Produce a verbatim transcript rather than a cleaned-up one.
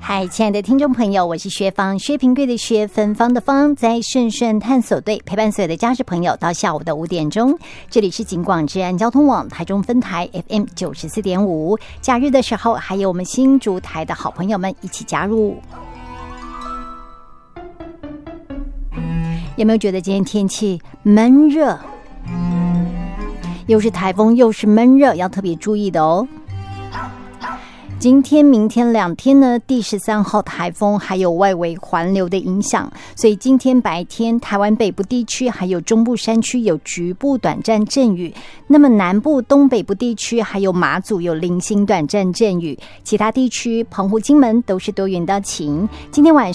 嗨，亲爱的听众朋友，我是薛芳，薛平贵的薛，芬芳的芳，在顺顺探索队陪伴所有的家事朋友到下午的五点钟。这里是警广治安交通网台中分台 F M 九十四点五，假日的时候还有我们新竹台的好朋友们一起加入。有没有觉得今天天气闷热？又是台风又是闷热，要特别注意的哦。今天明天两天呢，第十三号台风还有外围环流的影响，所以今天白天台湾北部地区还有中部山区有局部短暂阵雨，那么南部东北部地区还有马祖有零星短暂阵雨，其他地区澎湖金门都是多云到晴。今天晚上